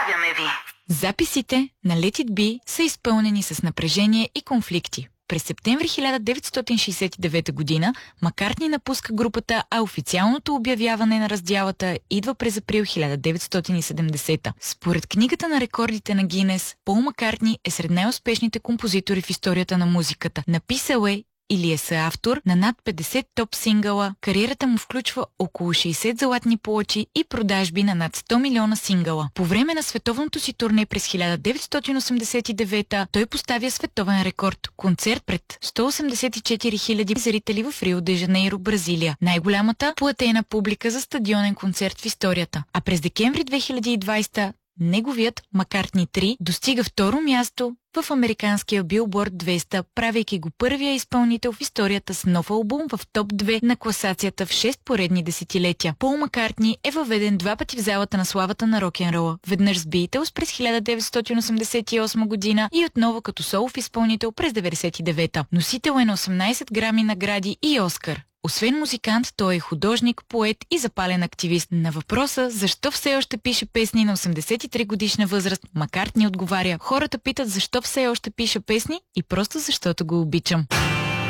Поздравяме ви! Записите на Let It Be са изпълнени с напрежение и конфликти. През септември 1969 година Маккартни напуска групата, а официалното обявяване на раздялата идва през април 1970. Според книгата на рекордите на Гинес, Пол Маккартни е сред най-успешните композитори в историята на музиката. Написал е или е съавтор на над 50 топ сингъла, кариерата му включва около 60 златни плочи и продажби на над 100 милиона сингъла. По време на световното си турне през 1989 той поставя световен рекорд – концерт пред 184 000 зрители в Рио де Жанейро, Бразилия. Най-голямата платена публика за стадионен концерт в историята. А през декември 2020 неговият Маккартни 3 достига второ място в американския Билборд 200, правейки го първия изпълнител в историята с нов албум в топ 2 на класацията в 6 поредни десетилетия. Пол Маккартни е въведен 2 пъти в залата на славата на рок-н-рола. Веднъж с Beatles през 1988 година и отново като солов изпълнител през 1999. Носител е на 18 грами награди и Оскар. Освен музикант, той е художник, поет и запален активист. На въпроса защо все още пише песни на 83 годишна възраст, Маккартни отговаря: хората питат защо все още пиша песни и просто защото го обичам.